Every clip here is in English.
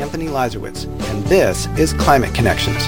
Anthony Lazarowitz, and this is Climate Connections.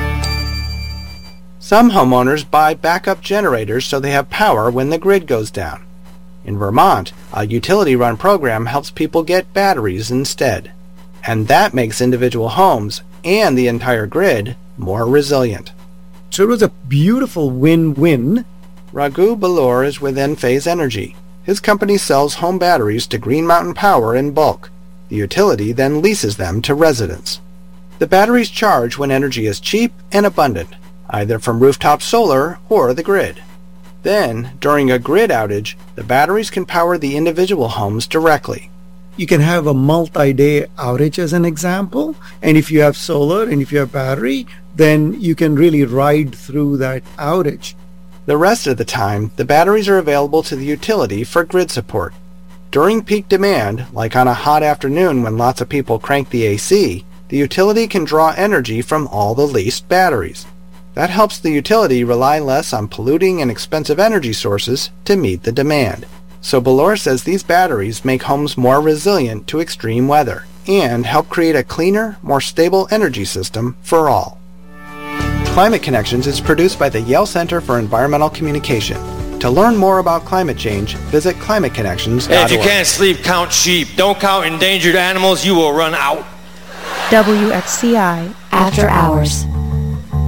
Some homeowners buy backup generators so they have power when the grid goes down. In Vermont, a utility-run program helps people get batteries instead. And that makes individual homes and the entire grid more resilient. So it was a beautiful win-win. Raghu Belur is with Enphase Energy. His company sells home batteries to Green Mountain Power in bulk. The utility then leases them to residents. The batteries charge when energy is cheap and abundant, either from rooftop solar or the grid. Then, during a grid outage, the batteries can power the individual homes directly. You can have a multi-day outage as an example, and if you have solar and if you have battery, then you can really ride through that outage. The rest of the time, the batteries are available to the utility for grid support. During peak demand, like on a hot afternoon when lots of people crank the AC, the utility can draw energy from all the leased batteries. That helps the utility rely less on polluting and expensive energy sources to meet the demand. So Belur says these batteries make homes more resilient to extreme weather and help create a cleaner, more stable energy system for all. Climate Connections is produced by the Yale Center for Environmental Communication. To learn more about climate change, visit climateconnections.org. Hey, if you can't sleep, count sheep. Don't count endangered animals, you will run out. WXCI After Hours.